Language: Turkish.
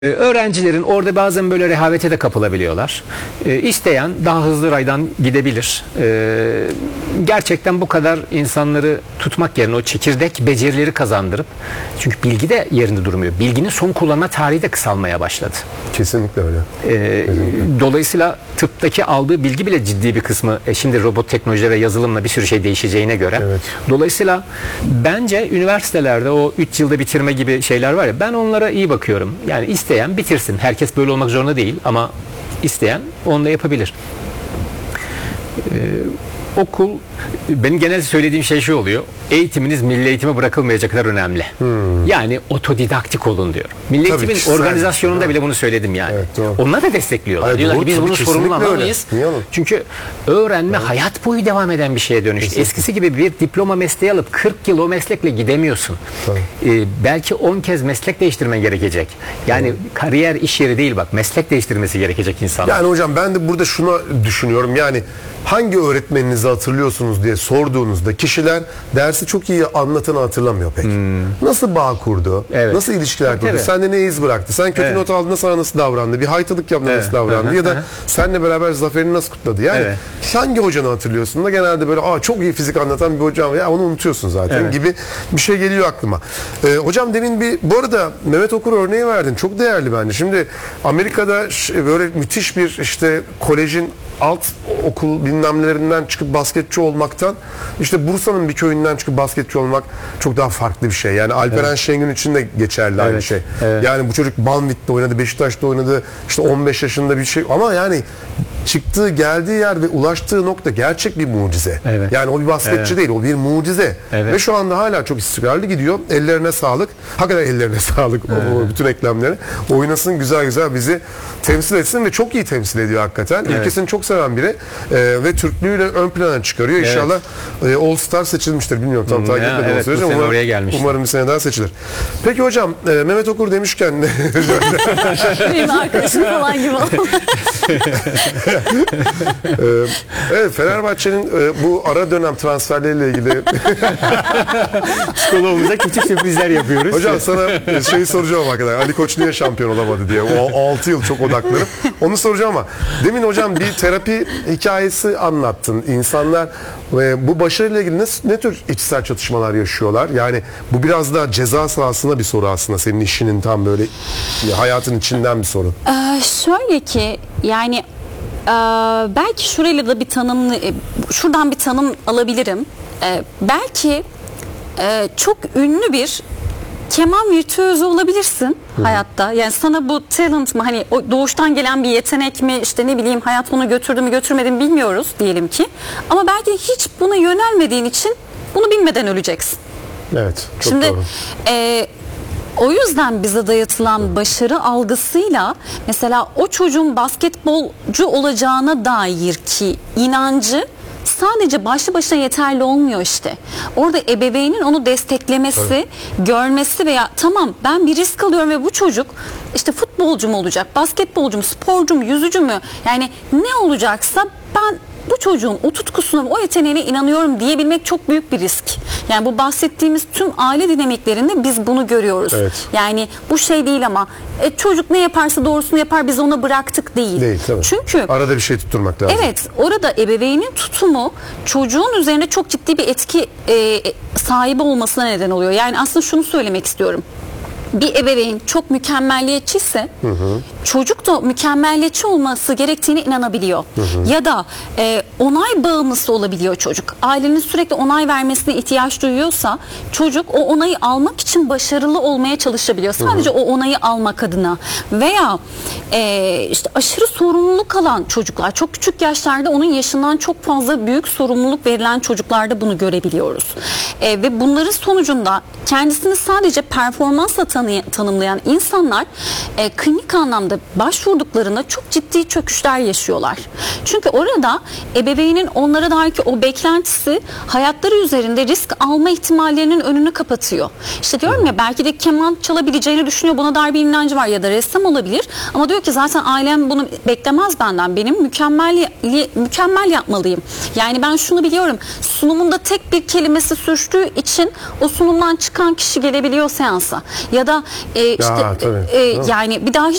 Öğrencilerin orada bazen böyle rehavete de kapılabiliyorlar. İsteyen daha hızlı raydan gidebilir. Gerçekten bu kadar insanları tutmak yerine o çekirdek becerileri kazandırıp, çünkü bilgi de yerinde durmuyor. Bilginin son kullanma tarihi de kısalmaya başladı. Kesinlikle öyle. Dolayısıyla tıptaki aldığı bilgi bile ciddi bir kısmı şimdi robot teknoloji ve yazılımla bir sürü şey değişeceğine göre. Evet. Dolayısıyla bence üniversitelerde o 3 yılda bitirme gibi şeyler var ya, ben onlara iyi bakıyorum. Yani isteyen bitirsin. Herkes böyle olmak zorunda değil ama isteyen onu da yapabilir. Okul, benim genelde söylediğim şey şu oluyor: eğitiminiz milli eğitime bırakılmayacak kadar önemli. Yani otodidaktik olun diyorum. Milli Tabii, eğitimin organizasyonunda bile bunu söyledim yani. Evet, onlar da destekliyorlar. Hayır, Diyorlar doğru, ki biz bunun sorumluluğunu alamayız. Çünkü öğrenme hayat boyu devam eden bir şeye dönüştü. Kesinlikle. Eskisi gibi bir diploma mesleği alıp 40 yıl o meslekle gidemiyorsun. Belki 10 kez meslek değiştirmen gerekecek. Yani kariyer iş yeri değil, bak, meslek değiştirmesi gerekecek insanlar. Yani hocam ben de burada şunu düşünüyorum. Yani hangi öğretmeninizi hatırlıyorsunuz diye sorduğunuzda kişiler dersi çok iyi anlatanı hatırlamıyor pek. Nasıl bağ kurdu? Evet. Nasıl ilişkiler kurdu? Evet. Sende ne iz bıraktı? Sen kötü not aldığında sana nasıl davrandı? Bir haytalık yaptığında nasıl davrandı? Ya da seninle beraber zaferini nasıl kutladı? Yani hangi hocanı hatırlıyorsun da genelde böyle çok iyi fizik anlatan bir hocam, ya onu unutuyorsun zaten gibi bir şey geliyor aklıma. Hocam demin bu arada Mehmet Okur örneği verdin. Çok değerli bence. Şimdi Amerika'da böyle müthiş bir kolejin alt okul bilmem nelerinden çıkıp basketçi olmaktan, Bursa'nın bir köyünden çıkıp basketçi olmak çok daha farklı bir şey. Yani Alperen Şengün için de geçerli aynı şey. Yani bu çocuk Banvit'te oynadı, Beşiktaş'ta oynadı, 15 yaşında bir şey ama yani çıktığı, geldiği yer ve ulaştığı nokta gerçek bir mucize. Yani o bir basketçi değil, o bir mucize. Ve şu anda hala çok istikrarlı gidiyor. Ellerine sağlık. Hakikaten ellerine sağlık o bütün eklemleri. Oynasın, güzel güzel bizi temsil etsin ve çok iyi temsil ediyor hakikaten. Ülkesini çok seven biri ve Türklüğüyle ön plana çıkarıyor. İnşallah All Star seçilmiştir. Bilmiyorum, tam takip etmedim o süreci. Umarım bir sene daha seçilir. Peki hocam, Mehmet Okur demişken benim arkadaşım falan gibi oldu. evet, Fenerbahçe'nin bu ara dönem transferleriyle ilgili Psikoloğumuza küçük sürprizler yapıyoruz. hocam sana şeyi soracağım hakikaten. Ali Koç niye şampiyon olamadı diye. O 6 yıl çok odaklanıp onu soracağım ama demin hocam bir terapi hikayesi anlattın. İnsanlar bu başarıyla ilgili ne tür içsel çatışmalar yaşıyorlar? Yani bu biraz da ceza sahasına bir soru aslında. Senin işinin tam böyle hayatın içinden bir soru. Şöyle ki yani belki şurayla da şuradan bir tanım alabilirim. Belki çok ünlü bir keman virtüözü olabilirsin hayatta. Yani sana bu talent mı, hani o doğuştan gelen bir yetenek mi, ne bileyim, hayat bunu götürdü mü götürmedi mi bilmiyoruz diyelim ki. Ama belki hiç buna yönelmediğin için bunu bilmeden öleceksin. Evet, çok Şimdi, doğru. O yüzden bize dayatılan başarı algısıyla mesela o çocuğun basketbolcu olacağına dair ki inancı sadece başlı başına yeterli olmuyor işte. Orada ebeveynin onu desteklemesi, görmesi veya tamam ben bir risk alıyorum ve bu çocuk futbolcu mu olacak, basketbolcu mu, sporcu mu, yüzücü mü, yani ne olacaksa ben bu çocuğun o tutkusuna, o yeteneğine inanıyorum diyebilmek çok büyük bir risk. Yani bu bahsettiğimiz tüm aile dinamiklerinde biz bunu görüyoruz. Yani bu şey değil ama çocuk ne yaparsa doğrusunu yapar, biz ona bıraktık değil. Değil tabii. Çünkü arada bir şey tutturmak lazım. Evet, orada ebeveynin tutumu çocuğun üzerinde çok ciddi bir etki sahibi olmasına neden oluyor. Yani aslında şunu söylemek istiyorum. Bir ebeveyn çok mükemmelliyetçiyse çocuk da mükemmelliyetçi olması gerektiğine inanabiliyor. Ya da onay bağımlısı olabiliyor çocuk. Ailenin sürekli onay vermesine ihtiyaç duyuyorsa çocuk o onayı almak için başarılı olmaya çalışabiliyor. Sadece o onayı almak adına. Veya aşırı sorumluluk alan çocuklar, çok küçük yaşlarda onun yaşından çok fazla büyük sorumluluk verilen çocuklarda bunu görebiliyoruz. Ve bunların sonucunda kendisini sadece performansla tanımlayan insanlar klinik anlamda başvurduklarında çok ciddi çöküşler yaşıyorlar. Çünkü orada ebeveynin onlara dair ki o beklentisi hayatları üzerinde risk alma ihtimallerinin önünü kapatıyor. Diyorum ya, belki de keman çalabileceğini düşünüyor, buna dair bir inancı var, ya da ressam olabilir ama diyor ki zaten ailem bunu beklemez benden, benim mükemmel yapmalıyım. Yani ben şunu biliyorum, sunumunda tek bir kelimesi sürçtüğü için o sunumdan çıkan kişi gelebiliyor seansa, ya da da işte tabii. yani bir daha hiç